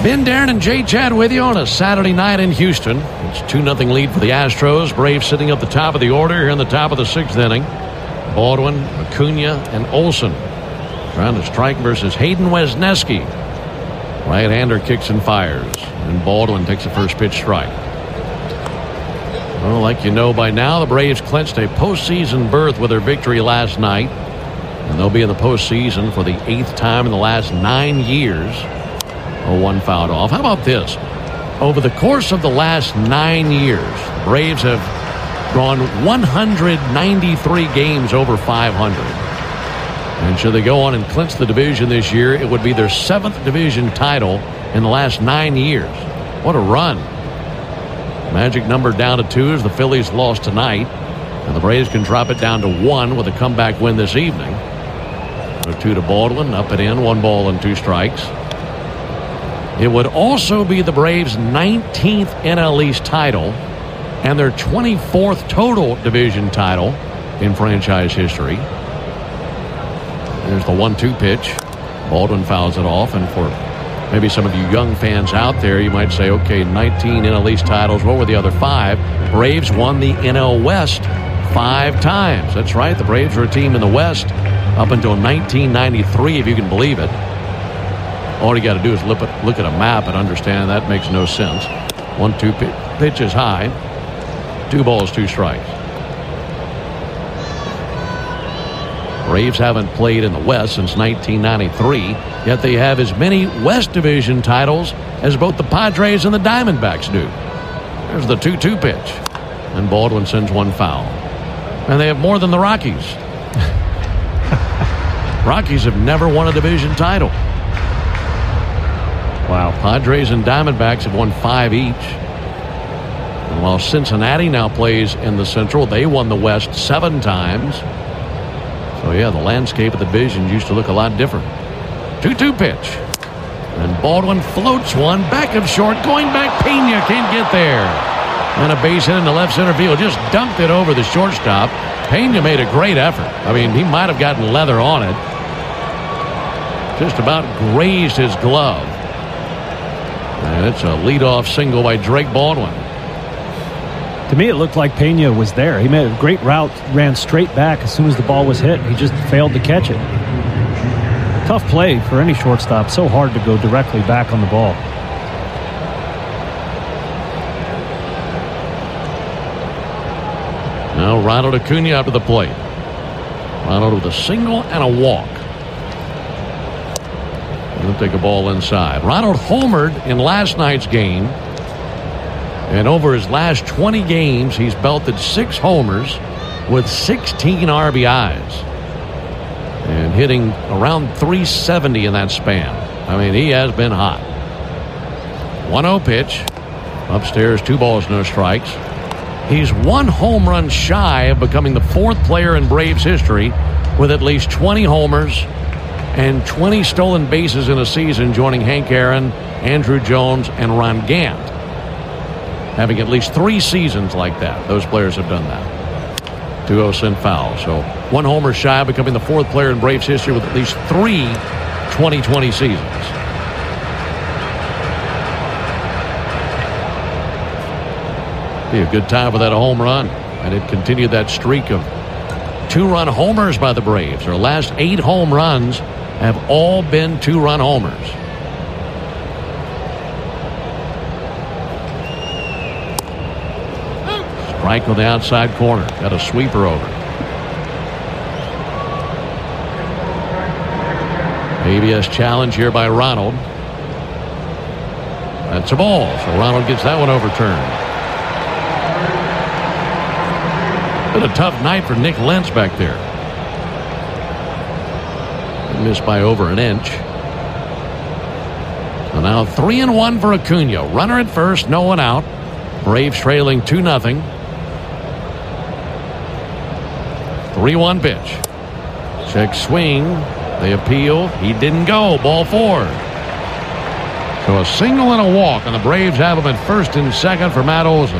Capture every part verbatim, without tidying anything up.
Ben Darren and Jay Chad with you on a Saturday night in Houston. It's two nothing lead for the Astros. Braves sitting at the top of the order here in the top of the sixth inning. Baldwin, Acuna, and Olson trying to strike versus Hayden Wesneski. Right-hander kicks and fires, and Baldwin takes the first pitch strike. Well, like you know by now, the Braves clinched a postseason berth with their victory last night, and they'll be in the postseason for the eighth time in the last nine years. Oh, one fouled off. How about this? Over the course of the last nine years, the Braves have gone one hundred ninety-three games over five hundred. And should they go on and clinch the division this year, it would be their seventh division title in the last nine years. What a run. Magic number down to two as the Phillies lost tonight. And the Braves can drop it down to one with a comeback win this evening. So two to Baldwin, up and in, one ball and two strikes. It would also be the Braves' nineteenth N L East title and their twenty-fourth total division title in franchise history. There's the one two pitch. Baldwin fouls it off, and for maybe some of you young fans out there, you might say, okay, nineteen N L East titles, what were the other five? Braves won the N L West five times. That's right, the Braves were a team in the West up until nineteen ninety-three, if you can believe it. All you got to do is look at, look at a map and understand that makes no sense. One two pitch is high. Two balls, two strikes. Braves haven't played in the West since nineteen ninety-three, yet they have as many West Division titles as both the Padres and the Diamondbacks do. There's the two two pitch, and Baldwin sends one foul. And they have more than the Rockies. Rockies have never won a division title. Wow. Padres and Diamondbacks have won five each. And while Cincinnati now plays in the Central, they won the West seven times. So, yeah, the landscape of the division used to look a lot different. two two pitch. And Baldwin floats one back of short. Going back, Pena can't get there. And a base hit in the left center field. Just dumped it over the shortstop. Pena made a great effort. I mean, he might have gotten leather on it. Just about grazed his glove. And it's a leadoff single by Drake Baldwin. To me, it looked like Pena was there. He made a great route, ran straight back as soon as the ball was hit. He just failed to catch it. Tough play for any shortstop. So hard to go directly back on the ball. Now Ronald Acuna up to the plate. Ronald with a single and a walk. He'll take a ball inside. Ronald homered in last night's game. And over his last twenty games, he's belted six homers with sixteen R B Is. And hitting around three seventy in that span. I mean, he has been hot. one oh pitch. Upstairs, two balls, no strikes. He's one home run shy of becoming the fourth player in Braves history with at least twenty homers and twenty stolen bases in a season, joining Hank Aaron, Andruw Jones, and Ron Gant. Having at least three seasons like that. Those players have done that. two oh sent foul. So one homer shy of becoming the fourth player in Braves history with at least three twenty twenty seasons. Be a good time for that home run. And it continued that streak of two-run homers by the Braves. Their last eight home runs have all been two-run homers. Strike on the outside corner. Got a sweeper over. A B S challenge here by Ronald. That's a ball. So Ronald gets that one overturned. Been a tough night for Nick Lentz back there. Missed by over an inch. So now three and one for Acuna. Runner at first, no one out. Braves trailing two nothing. three one pitch. Check swing. They appeal. He didn't go. Ball four. So a single and a walk, and the Braves have him at first and second for Matt Olson.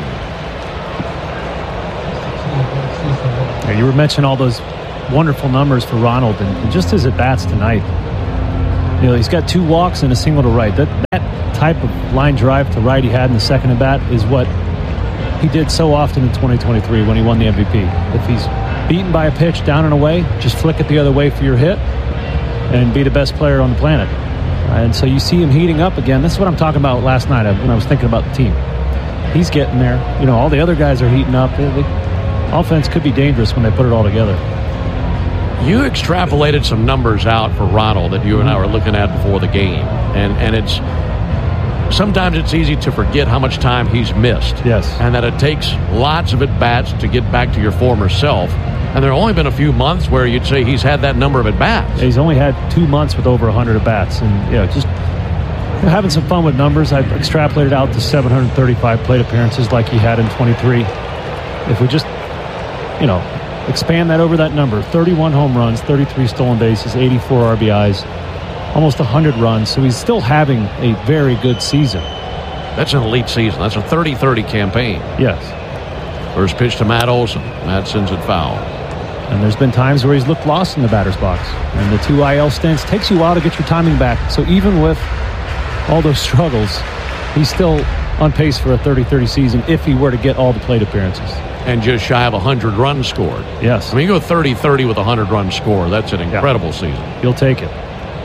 Yeah, you were mentioning all those wonderful numbers for Ronald, and just his at-bats tonight. You know, he's got two walks and a single to right. That that type of line drive to right he had in the second at bat is what he did so often in twenty twenty-three when he won the M V P. If he's beaten by a pitch down and away, just flick it the other way for your hit and be the best player on the planet. And so you see him heating up again. This is what I'm talking about last night when I was thinking about the team. He's getting there. You know, all the other guys are heating up. The offense could be dangerous when they put it all together. You extrapolated some numbers out for Ronald that you and I were looking at before the game. And, and it's sometimes it's easy to forget how much time he's missed. Yes. And that it takes lots of at-bats to get back to your former self. And there have only been a few months where you'd say he's had that number of at-bats. He's only had two months with over one hundred at-bats. And, yeah, just having some fun with numbers. I've extrapolated out to seven hundred thirty-five plate appearances like he had in twenty-three. If we just, you know, expand that over that number, thirty-one home runs, thirty-three stolen bases, eighty-four R B Is, almost one hundred runs. So he's still having a very good season. That's an elite season. That's a thirty thirty campaign. Yes. First pitch to Matt Olson. Matt sends it foul. And there's been times where he's looked lost in the batter's box. And the two I L stints takes you a while to get your timing back. So even with all those struggles, he's still on pace for a thirty thirty season if he were to get all the plate appearances. And just shy of one hundred runs scored. Yes. I mean, you go thirty thirty with a one hundred run score. That's an incredible yeah. season. You'll take it.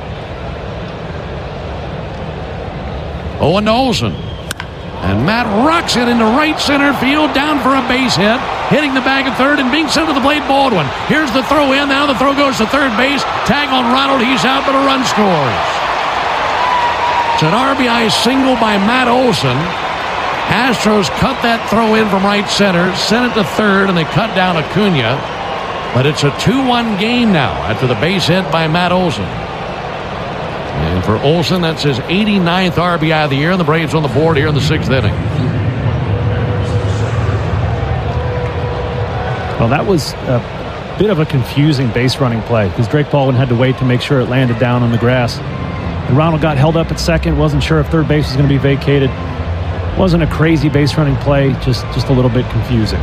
Owen to Olson. And Matt rocks it into right center field, down for a base hit. Hitting the bag at third and being sent to the plate, Baldwin. Here's the throw in. Now the throw goes to third base. Tag on Ronald. He's out, but a run scores. It's an R B I single by Matt Olson. Astros cut that throw in from right center, sent it to third, and they cut down Acuna. But it's a two one game now after the base hit by Matt Olson. And for Olson, that's his eighty-ninth R B I of the year, and the Braves on the board here in the sixth inning. Well, that was a bit of a confusing base running play because Drake Baldwin had to wait to make sure it landed down on the grass. And Ronald got held up at second, wasn't sure if third base was going to be vacated. Wasn't a crazy base running play, just, just a little bit confusing.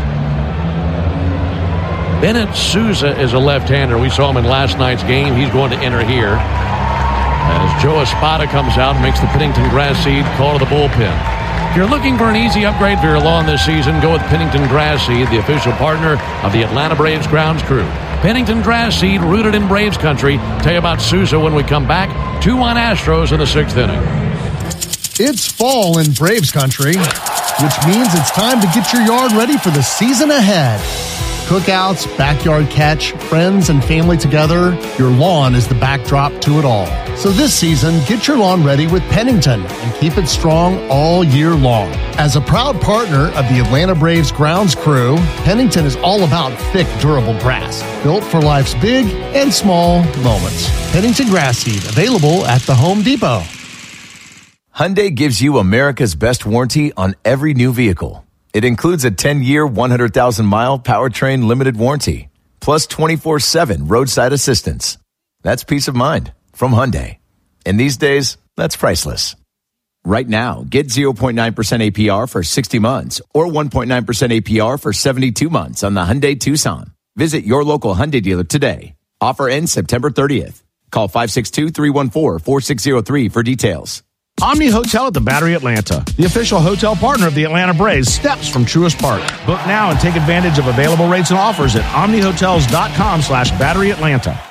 Bennett Sousa is a left-hander. We saw him in last night's game. He's going to enter here as Joe Espada comes out and makes the Pennington Grass Seed call to the bullpen. If you're looking for an easy upgrade for your lawn this season, go with Pennington Grass Seed, the official partner of the Atlanta Braves grounds crew. Pennington Grass Seed, rooted in Braves country. Tell you about Sousa when we come back. two one Astros in the sixth inning. It's fall in Braves country, which means it's time to get your yard ready for the season ahead. Cookouts, backyard catch, friends and family together, your lawn is the backdrop to it all. So this season, get your lawn ready with Pennington and keep it strong all year long. As a proud partner of the Atlanta Braves grounds crew, Pennington is all about thick, durable grass, built for life's big and small moments. Pennington Grass Seed, available at the Home Depot. Hyundai gives you America's best warranty on every new vehicle. It includes a ten-year, one hundred thousand mile powertrain limited warranty, plus twenty-four seven roadside assistance. That's peace of mind from Hyundai. And these days, that's priceless. Right now, get zero point nine percent A P R for sixty months or one point nine percent A P R for seventy-two months on the Hyundai Tucson. Visit your local Hyundai dealer today. Offer ends September thirtieth. Call five six two, three one four, four six zero three for details. Omni Hotel at the Battery Atlanta, the official hotel partner of the Atlanta Braves, steps from Truist Park. Book now and take advantage of available rates and offers at omnihotels.com slash Battery Atlanta.